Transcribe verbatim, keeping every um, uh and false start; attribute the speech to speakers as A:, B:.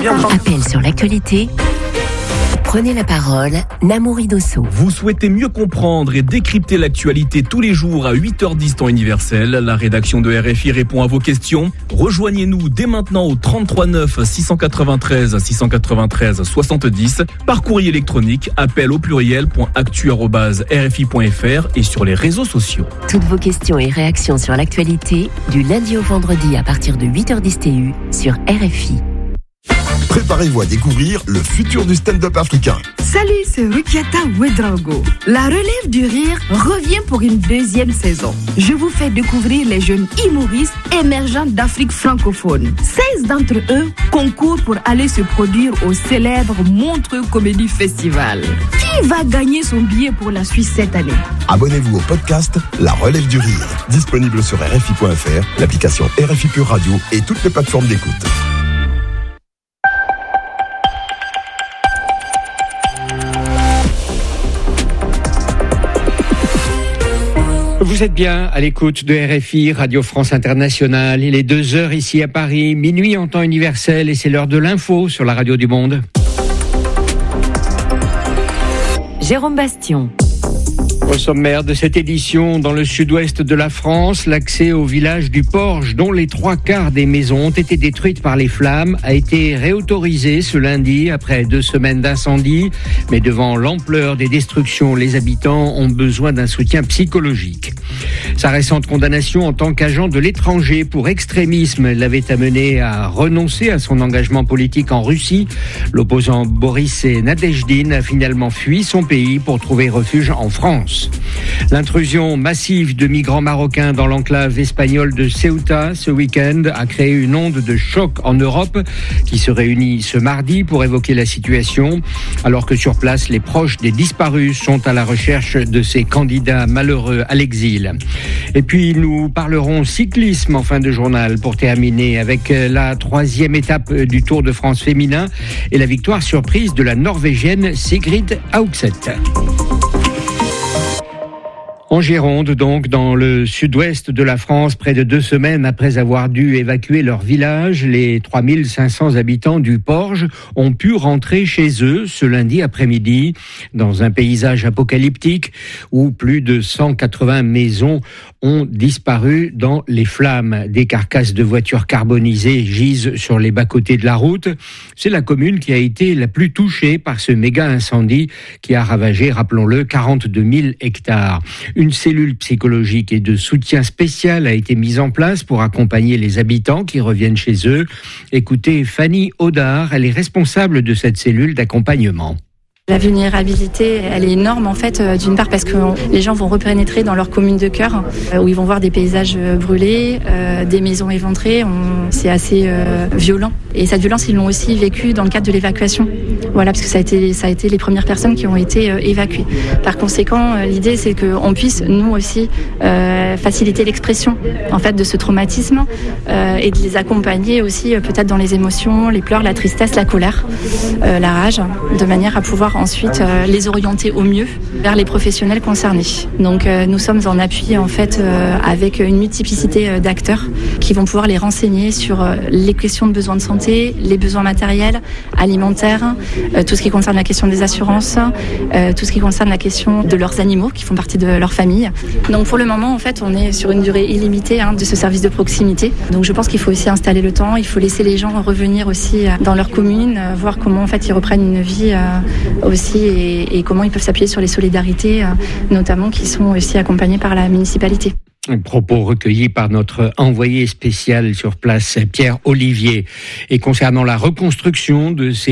A: Appel sur l'actualité. Prenez la parole, Namouri Dosso.
B: Vous souhaitez mieux comprendre et décrypter l'actualité tous les jours à huit heures dix temps universel. La rédaction de R F I répond à vos questions. Rejoignez-nous dès maintenant au trente-trois neuf six cent quatre-vingt-treize six cent quatre-vingt-treize soixante-dix par courrier électronique, appel au pluriel point actu arobase r f i point f r et sur les réseaux sociaux.
A: Toutes vos questions et réactions sur l'actualité du lundi au vendredi à partir de huit heures dix T U sur R F I.
C: Préparez-vous à découvrir le futur du stand-up africain.
D: Salut, c'est Rukiata Ouedraogo. La relève du rire revient pour une deuxième saison. Je vous fais découvrir les jeunes humoristes émergents d'Afrique francophone. seize d'entre eux concourent pour aller se produire au célèbre Montreux Comedy Festival. Qui va gagner son billet pour la Suisse cette année?
C: Abonnez-vous au podcast La Relève du Rire, disponible sur r f i point f r, l'application R F I Pure Radio et toutes les plateformes d'écoute.
E: Vous êtes bien à l'écoute de R F I, Radio France Internationale. Il est deux heures ici à Paris, minuit en temps universel et c'est l'heure de l'info sur la radio du monde.
A: Jérôme Bastion.
E: Au sommaire de cette édition, dans le sud-ouest de la France, l'accès au village du Porge, dont les trois quarts des maisons ont été détruites par les flammes, a été réautorisé ce lundi après deux semaines d'incendie. Mais devant l'ampleur des destructions, les habitants ont besoin d'un soutien psychologique. Sa récente condamnation en tant qu'agent de l'étranger pour extrémisme l'avait amené à renoncer à son engagement politique en Russie. L'opposant Boris Nadejdine a finalement fui son pays pour trouver refuge en France. L'intrusion massive de migrants marocains dans l'enclave espagnole de Ceuta ce week-end a créé une onde de choc en Europe qui se réunit ce mardi pour évoquer la situation, alors que sur place, les proches des disparus sont à la recherche de ces candidats malheureux à l'exil. Et puis, nous parlerons cyclisme en fin de journal pour terminer avec la troisième étape du Tour de France féminin et la victoire surprise de la Norvégienne Sigrid Haugset. En Gironde, donc, dans le sud-ouest de la France, près de deux semaines après avoir dû évacuer leur village, les trois mille cinq cents habitants du Porge ont pu rentrer chez eux ce lundi après-midi, dans un paysage apocalyptique où plus de cent quatre-vingts maisons ont disparu dans les flammes. Des carcasses de voitures carbonisées gisent sur les bas-côtés de la route. C'est la commune qui a été la plus touchée par ce méga incendie qui a ravagé, rappelons-le, quarante-deux mille hectares. Une cellule psychologique et de soutien spécial a été mise en place pour accompagner les habitants qui reviennent chez eux. Écoutez Fanny Audard, elle est responsable de cette cellule d'accompagnement.
F: La vulnérabilité, elle est énorme en fait, euh, d'une part parce que les gens vont repénétrer dans leur commune de cœur, euh, où ils vont voir des paysages euh, brûlés, euh, des maisons éventrées. On... C'est assez euh, violent. Et cette violence, ils l'ont aussi vécue dans le cadre de l'évacuation. Voilà, parce que ça a été, ça a été les premières personnes qui ont été euh, évacuées. Par conséquent, euh, l'idée, c'est qu'on puisse, nous aussi, euh, faciliter l'expression en fait, de ce traumatisme euh, et de les accompagner aussi, euh, peut-être dans les émotions, les pleurs, la tristesse, la colère, euh, la rage, de manière à pouvoir ensuite euh, les orienter au mieux vers les professionnels concernés. Donc euh, nous sommes en appui en fait euh, avec une multiplicité euh, d'acteurs qui vont pouvoir les renseigner sur euh, les questions de besoins de santé, les besoins matériels, alimentaires, euh, tout ce qui concerne la question des assurances, euh, tout ce qui concerne la question de leurs animaux qui font partie de leur famille. Donc pour le moment en fait on est sur une durée illimitée hein, de ce service de proximité. Donc je pense qu'il faut aussi installer le temps, il faut laisser les gens revenir aussi euh, dans leur commune, euh, voir comment en fait ils reprennent une vie euh, aussi et, et comment ils peuvent s'appuyer sur les solidarités, euh, notamment qui sont aussi accompagnées par la municipalité.
E: Un propos recueilli par notre envoyé spécial sur place, Pierre Olivier. Et concernant la reconstruction de ces